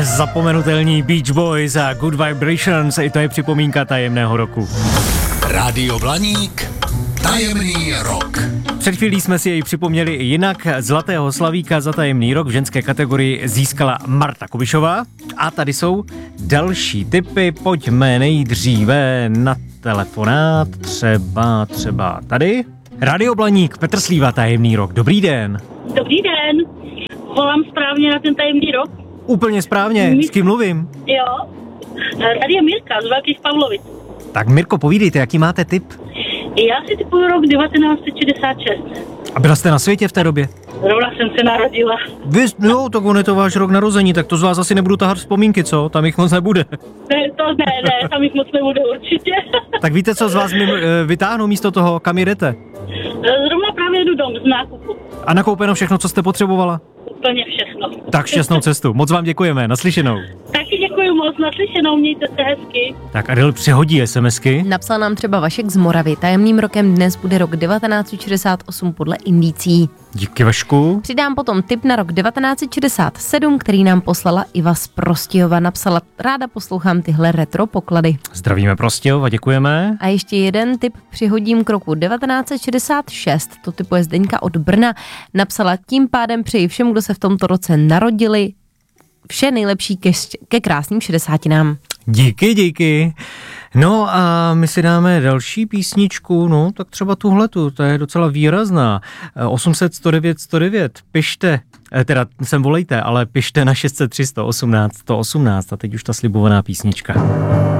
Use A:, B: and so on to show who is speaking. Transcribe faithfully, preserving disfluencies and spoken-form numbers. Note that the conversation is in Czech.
A: Nezapomenutelní Beach Boys a Good Vibrations, i to je připomínka tajemného roku.
B: Rádio Blaník, tajemný rok.
A: Před chvílí jsme si jej připomněli i jinak. Zlatého slavíka za tajemný rok v ženské kategorii získala Marta Kubišová. A tady jsou další tipy. Pojďme nejdříve na telefonát. Třeba, třeba tady. Rádio Blaník, Petr Slíva, tajemný rok. Dobrý den.
C: Dobrý den. Volám správně na ten tajemný rok?
A: Úplně správně. S kým mluvím?
C: Jo. Tady je Mirka z Velkých Pavlovic.
A: Tak Mirko, povídejte, jaký máte tip?
C: Já si typuju rok devatenáct set šedesát šest.
A: A byla jste na světě v té době?
C: Zrovna jsem se narodila.
A: Vy, jo, tak on je to váš rok narození, tak to z vás asi nebudu tahat vzpomínky, co? Tam jich moc nebude.
C: Ne, to ne, ne, tam jich moc nebude určitě.
A: Tak víte, co z vás mi vytáhnou místo toho, kam jdete?
C: Zrovna právě jdu dom z nákupu.
A: A nakoupeno všechno, co jste potřebovala?
C: Úplně všechno.
A: Tak šťastnou cestu, moc vám děkujeme, naslyšenou.
C: Taky děkuji moc, naslyšenou, mějte se hezky.
A: Tak Adel přehodí SMSky.
D: Napsal nám třeba Vašek z Moravy. Tajemným rokem dnes bude rok devatenáct set šedesát osm podle indicí.
A: Díky, Vašku.
D: Přidám potom tip na rok devatenáct set šedesát sedm, který nám poslala Iva z Prostějova. Napsala, ráda poslouchám tyhle retro poklady.
A: Zdravíme Prostějov a děkujeme.
D: A ještě jeden tip přihodím k roku devatenáct set šedesát šest. To typuje Zdeňka od Brna. Napsala, tím pádem přeji všem, kdo se v tomto roce narodili, vše nejlepší ke, ke krásným šedesátinám.
A: Díky, díky. No a my si dáme další písničku, no tak třeba tuhletu, to je docela výrazná. osm set sto devět sto devět, pište, teda sem volejte, ale pište na šest set tři sto osmnáct sto osmnáct a teď už ta slibovaná písnička.